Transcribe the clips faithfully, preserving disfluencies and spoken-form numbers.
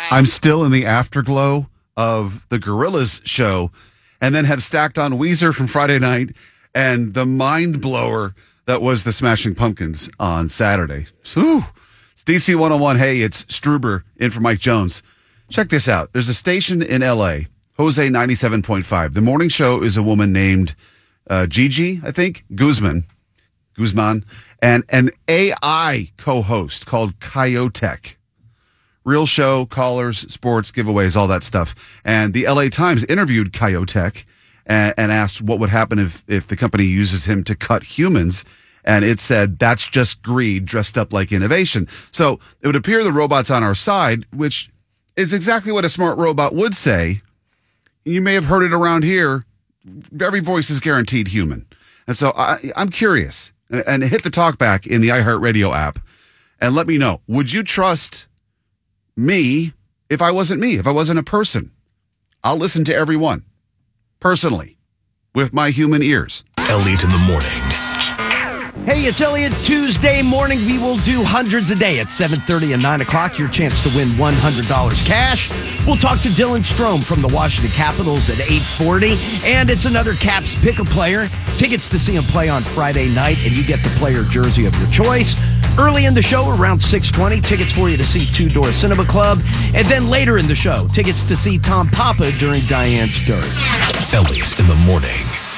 I'm still in the afterglow of the Gorillaz show, and then have stacked on Weezer from Friday night and the mind blower that was the Smashing Pumpkins on Saturday. So, it's D C one oh one. Hey, it's Struber in for Mike Jones. Check this out. There's a station in L A, Jose ninety-seven point five. The morning show is a woman named uh, Gigi, I think, Guzman, Guzman, and an A I co-host called Kyotek. Real show, callers, sports, giveaways, all that stuff. And the L A Times interviewed Kyotek and, and asked what would happen if, if the company uses him to cut humans. And it said, that's just greed dressed up like innovation. So it would appear the robot's on our side, which is exactly what a smart robot would say. You may have heard it around here. Every voice is guaranteed human. And so I, I'm curious. And, and hit the talk back in the iHeartRadio app and let me know. Would you trust me if I wasn't me, if I wasn't a person? I'll listen to everyone personally with my human ears. Elliot in the morning. Hey, it's Elliot. Tuesday morning, we will do hundreds a day at seven thirty and nine o'clock. Your chance to win one hundred dollars cash. We'll talk to Dylan Strome from the Washington Capitals at eight forty. And it's another Caps pick-a-player. Tickets to see him play on Friday night, and you get the player jersey of your choice. Early in the show, around six twenty, tickets for you to see Two Door Cinema Club. And then later in the show, tickets to see Tom Papa during Diane's Dirt. Elliot in the morning.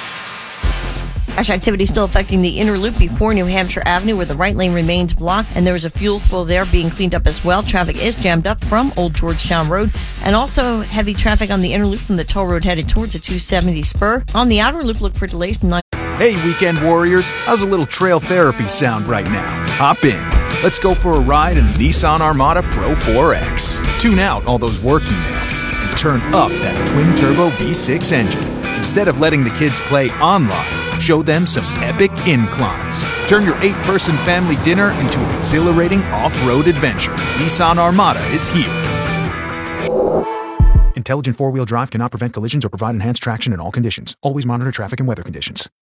Crash activity still affecting the inner loop before New Hampshire Avenue, where the right lane remains blocked, and there was a fuel spill there being cleaned up as well. Traffic is jammed up from Old Georgetown Road, and also heavy traffic on the inner loop from the toll road headed towards the two seventy spur. On the outer loop, look for delays from nine. Hey, weekend warriors, how's a little trail therapy sound right now? Hop in. Let's go for a ride in the Nissan Armada Pro four X. Tune out all those work emails and turn up that twin-turbo V six engine. Instead of letting the kids play online, show them some epic inclines. Turn your eight-person family dinner into an exhilarating off-road adventure. Nissan Armada is here. Intelligent four-wheel drive cannot prevent collisions or provide enhanced traction in all conditions. Always monitor traffic and weather conditions.